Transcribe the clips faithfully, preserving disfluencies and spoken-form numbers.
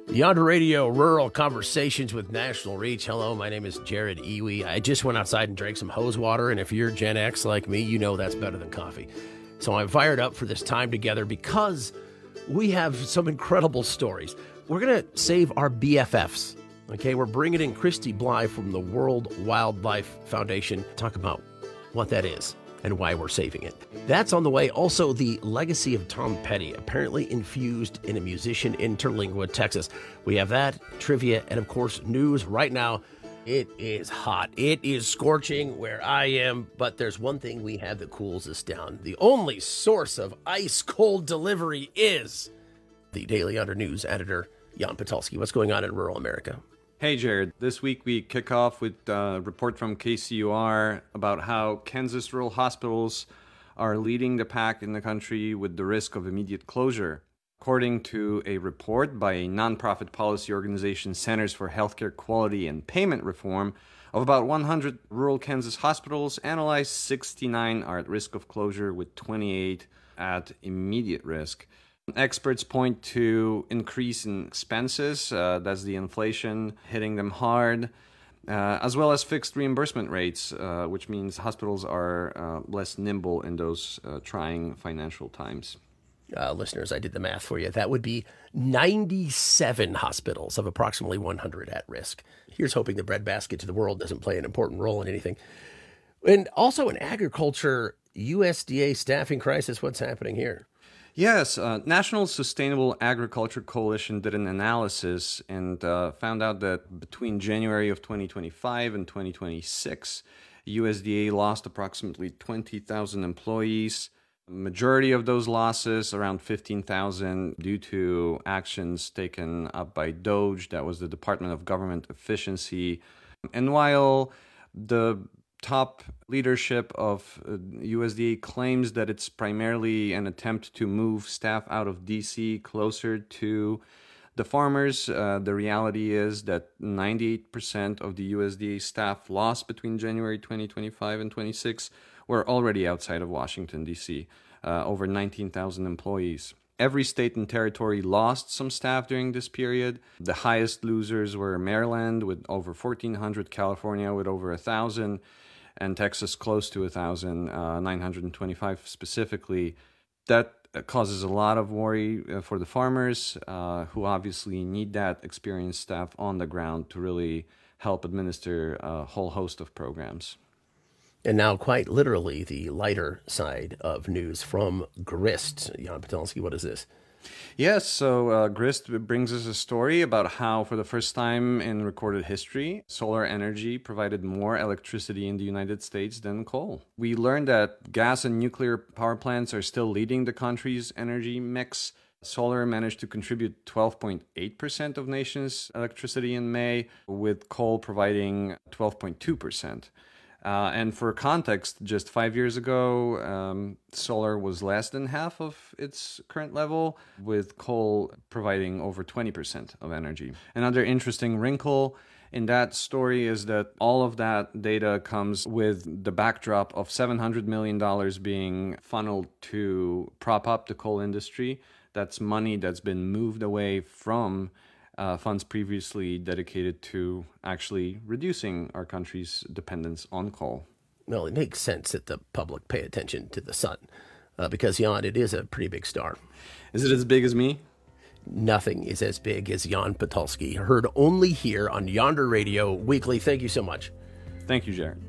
Yonder Radio, Rural Conversations with National Reach. Hello, my name is Jared Iwi. I just went outside and drank some hose water, and if you're Gen X like me, you know that's better than coffee. So I'm fired up for this time together because we have some incredible stories. We're going to save our B F Fs. Okay, we're bringing in Christy Bly from the World Wildlife Foundation to talk about what that is and why we're saving it. That's on the way. Also, the legacy of Tom Petty, apparently infused in a musician in Terlingua, Texas. We have that, trivia, and of course, news right now. It is hot. It is scorching where I am, but there's one thing we have that cools us down. The only source of ice-cold delivery is the Daily Yonder News editor, Jan Patulski. What's going on in rural America? Hey, Jared. This week we kick off with a report from K C U R about how Kansas rural hospitals are leading the pack in the country with the risk of immediate closure. According to a report by a nonprofit policy organization, Centers for Healthcare Quality and Payment Reform, of about one hundred rural Kansas hospitals analyzed, sixty-nine are at risk of closure, with twenty-eight at immediate risk. Experts point to increase in expenses, uh, that's the inflation hitting them hard, uh, as well as fixed reimbursement rates, uh, which means hospitals are uh, less nimble in those uh, trying financial times. Uh, listeners, I did the math for you. That would be ninety-seven hospitals of approximately one hundred at risk. Here's hoping the breadbasket to the world doesn't play an important role in anything. And also in agriculture, U S D A staffing crisis. What's happening here? Yes, uh, National Sustainable Agriculture Coalition did an analysis and uh, found out that between January of twenty twenty-five and twenty twenty-six, U S D A lost approximately twenty thousand employees. Majority of those losses, around fifteen thousand, due to actions taken up by DOGE, that was the Department of Government Efficiency. And while the top leadership of uh, U S D A claims that it's primarily an attempt to move staff out of D C closer to the farmers, uh, the reality is that ninety-eight percent of the U S D A staff lost between January twenty twenty-five and twenty-six were already outside of Washington, D C, uh, over nineteen thousand employees. Every state and territory lost some staff during this period. The highest losers were Maryland with over fourteen hundred, California with over one thousand, and Texas close to one thousand, uh, nine hundred twenty-five specifically. That causes a lot of worry uh, for the farmers uh, who obviously need that experienced staff on the ground to really help administer a whole host of programs. And now, quite literally, the lighter side of news from Grist. Jan Patulski, what is this? Yes, so uh, Grist brings us a story about how, for the first time in recorded history, solar energy provided more electricity in the United States than coal. We learned that gas and nuclear power plants are still leading the country's energy mix. Solar managed to contribute twelve point eight percent of nation's electricity in May, with coal providing twelve point two percent. Uh, and for context, just five years ago, um, solar was less than half of its current level, with coal providing over twenty percent of energy. Another interesting wrinkle in that story is that all of that data comes with the backdrop of seven hundred million dollars being funneled to prop up the coal industry. That's money that's been moved away from Uh, funds previously dedicated to actually reducing our country's dependence on coal. Well, it makes sense that the public pay attention to the sun uh, because, Jan, it is a pretty big star. Is it as big as me? Nothing is as big as Jan Patulski, heard only here on Yonder Radio Weekly. Thank you so much. Thank you, Jared.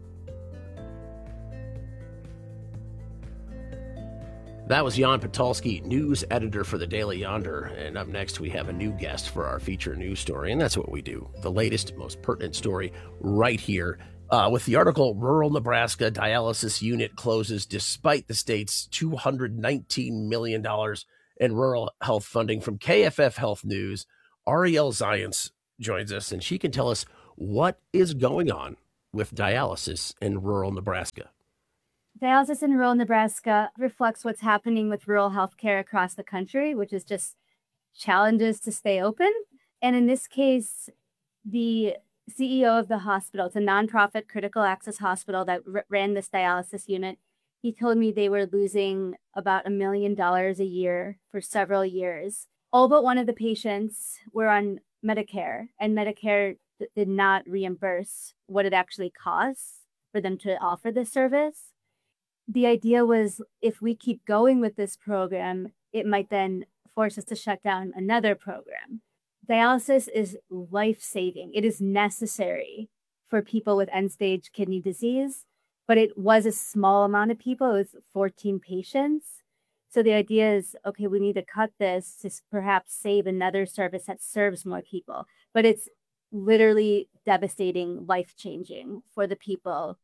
That was Jan Patulski, news editor for the Daily Yonder. And up next, we have a new guest for our feature news story. And that's what we do. The latest, most pertinent story right here. Uh, with the article, Rural Nebraska Dialysis Unit Closes Despite the State's two hundred nineteen million dollars in rural health funding. From K F F Health News, Ariel Zients joins us, and she can tell us what is going on with dialysis in rural Nebraska. Dialysis in rural Nebraska reflects what's happening with rural healthcare across the country, which is just challenges to stay open. And in this case, the C E O of the hospital, it's a nonprofit critical access hospital that r- ran this dialysis unit. He told me they were losing about a million dollars a year for several years. All but one of the patients were on Medicare, and Medicare th- did not reimburse what it actually costs for them to offer this service. The idea was if we keep going with this program, it might then force us to shut down another program. Dialysis is life-saving. It is necessary for people with end-stage kidney disease, but it was a small amount of people. It was fourteen patients. So the idea is, okay, we need to cut this to perhaps save another service that serves more people. But it's literally devastating, life-changing for the people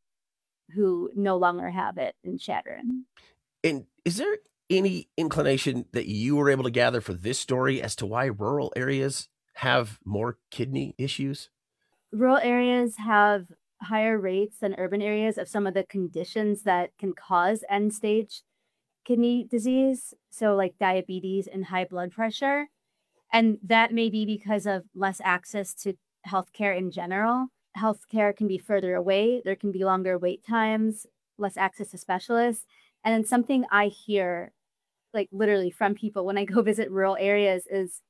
who no longer have it in Chadron. And is there any inclination that you were able to gather for this story as to why rural areas have more kidney issues? Rural areas have higher rates than urban areas of some of the conditions that can cause end-stage kidney disease, so like diabetes and high blood pressure. And that may be because of less access to healthcare in general. Healthcare can be further away. There can be longer wait times, less access to specialists. And then something I hear, like literally from people when I go visit rural areas, is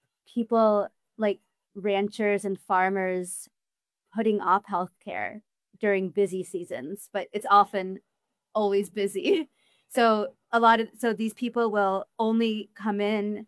people like ranchers and farmers putting off healthcare during busy seasons, but it's often always busy. So a lot of, so these people will only come in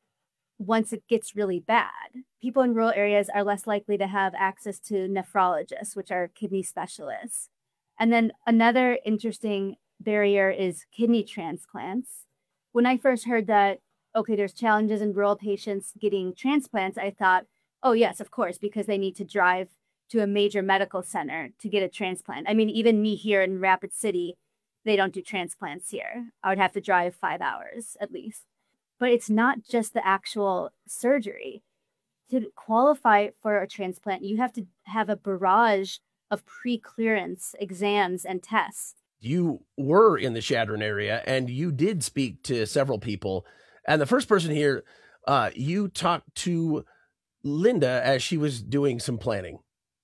once it gets really bad. People in rural areas are less likely to have access to nephrologists, which are kidney specialists. And then another interesting barrier is kidney transplants. When I first heard that, okay, there's challenges in rural patients getting transplants, I thought, oh yes, of course, because they need to drive to a major medical center to get a transplant. I mean, even me here in Rapid City, they don't do transplants here. I would have to drive five hours at least. But it's not just the actual surgery. To qualify for a transplant, you have to have a barrage of pre-clearance exams and tests. You were in the Chadron area and you did speak to several people. And the first person here, uh, you talked to Linda as she was doing some planning.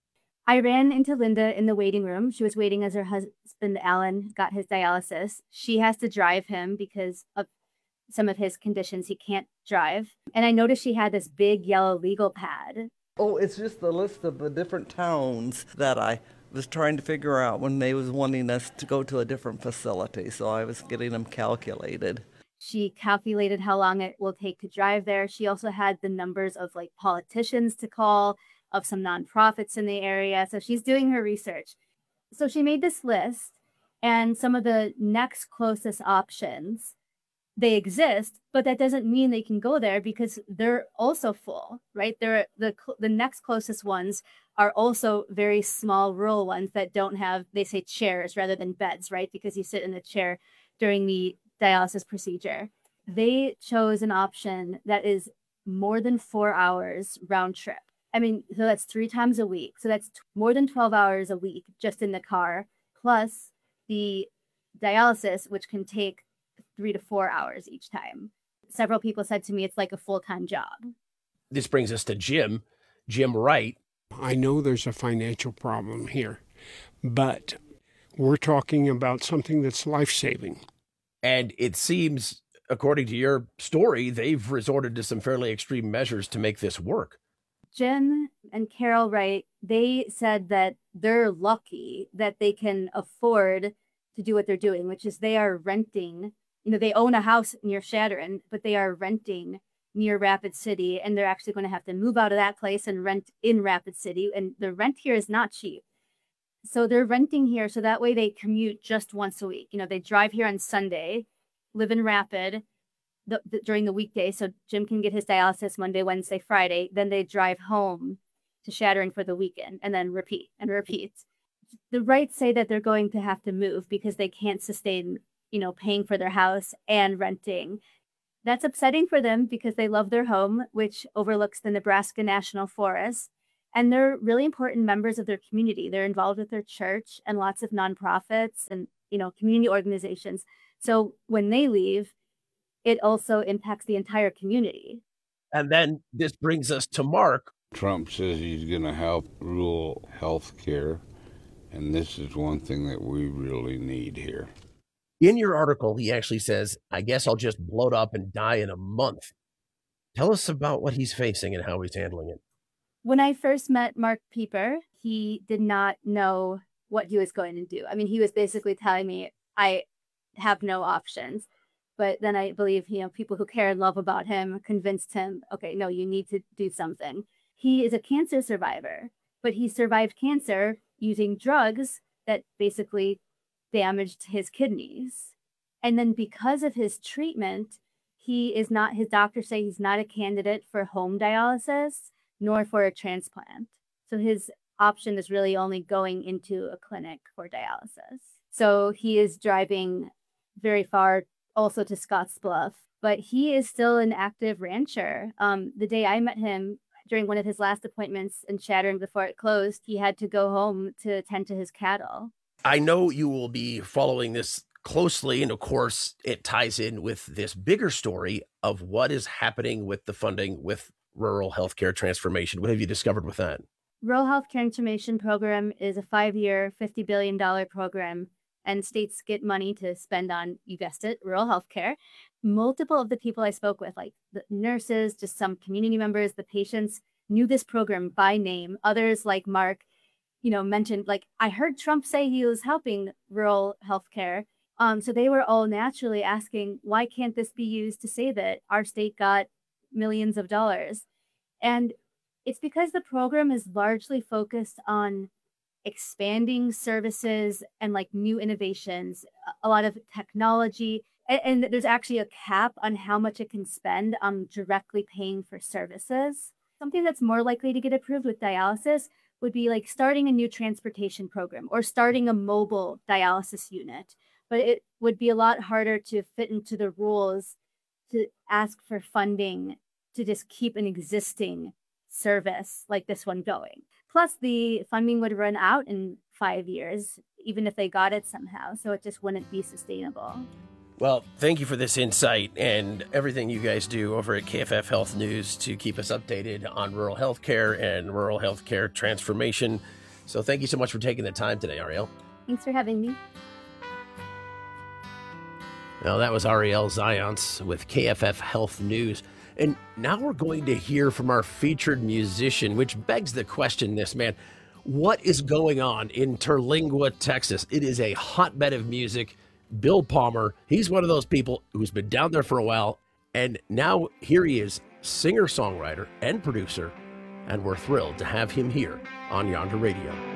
I ran into Linda in the waiting room. She was waiting as her husband, Alan, got his dialysis. She has to drive him because of some of his conditions. He can't drive. And I noticed she had this big yellow legal pad. Oh, it's just the list of the different towns that I was trying to figure out when they was wanting us to go to a different facility. So I was getting them calculated. She calculated how long it will take to drive there. She also had the numbers of like politicians to call, of some nonprofits in the area. So she's doing her research. So she made this list and some of the next closest options, they exist, but that doesn't mean they can go there because they're also full, right? They're the, the next closest ones are also very small rural ones that don't have, they say chairs rather than beds, right? Because you sit in the chair during the dialysis procedure. They chose an option that is more than four hours round trip. I mean, so that's three times a week. So that's t- more than twelve hours a week just in the car, plus the dialysis, which can take three to four hours each time. Several people said to me, it's like a full-time job. This brings us to Jim, Jim Wright. I know there's a financial problem here, but we're talking about something that's life-saving. And it seems, according to your story, they've resorted to some fairly extreme measures to make this work. Jim and Carol Wright, they said that they're lucky that they can afford to do what they're doing, which is they are renting. You know, they own a house near Chadron, but they are renting near Rapid City, and they're actually going to have to move out of that place and rent in Rapid City. And the rent here is not cheap. So they're renting here so that way they commute just once a week. You know, they drive here on Sunday, live in Rapid, The, the, during the weekday, so Jim can get his dialysis Monday, Wednesday, Friday. Then they drive home to Chadron for the weekend and then repeat and repeat. The Wrights say that they're going to have to move because they can't sustain, you know, paying for their house and renting. That's upsetting for them because they love their home, which overlooks the Nebraska National Forest. And they're really important members of their community. They're involved with their church and lots of nonprofits and, you know, community organizations. So when they leave, it also impacts the entire community. And then this brings us to Mark. Trump says he's going to help rural health care, and this is one thing that we really need here. In your article, he actually says, I guess I'll just bloat up and die in a month. Tell us about what he's facing and how he's handling it. When I first met Mark Pieper, he did not know what he was going to do. I mean, he was basically telling me, I have no options. But then I believe, you know, people who care and love about him convinced him, okay, no, you need to do something. He is a cancer survivor, but he survived cancer using drugs that basically damaged his kidneys. And then because of his treatment, he is not, his doctors say he's not a candidate for home dialysis nor for a transplant. So his option is really only going into a clinic for dialysis. So he is driving very far also to Scottsbluff, but he is still an active rancher. Um, the day I met him during one of his last appointments in Chattering before it closed, he had to go home to attend to his cattle. I know you will be following this closely, and of course, it ties in with this bigger story of what is happening with the funding with rural healthcare transformation. What have you discovered with that? Rural Health Transformation Program is a five-year, fifty billion dollars program, and states get money to spend on, you guessed it, rural healthcare. Multiple of the people I spoke with, like the nurses, just some community members, the patients, knew this program by name. Others, like Mark, you know, mentioned, like, I heard Trump say he was helping rural healthcare. Um, so they were all naturally asking, why can't this be used to say that our state got millions of dollars? And it's because the program is largely focused on expanding services and like new innovations, a lot of technology. And, and there's actually a cap on how much it can spend on directly paying for services. Something that's more likely to get approved with dialysis would be like starting a new transportation program or starting a mobile dialysis unit. But it would be a lot harder to fit into the rules to ask for funding to just keep an existing service like this one going. Plus, the funding would run out in five years, even if they got it somehow. So it just wouldn't be sustainable. Well, thank you for this insight and everything you guys do over at K F F Health News to keep us updated on rural healthcare and rural healthcare transformation. So thank you so much for taking the time today, Ariel. Thanks for having me. Well, that was Ariel Zayance with K F F Health News. And now we're going to hear from our featured musician, which begs the question, this man, what is going on in Terlingua, Texas? It is a hotbed of music. Bill Palmer, he's one of those people who's been down there for a while. And now here he is, singer-songwriter and producer. And we're thrilled to have him here on Yonder Radio.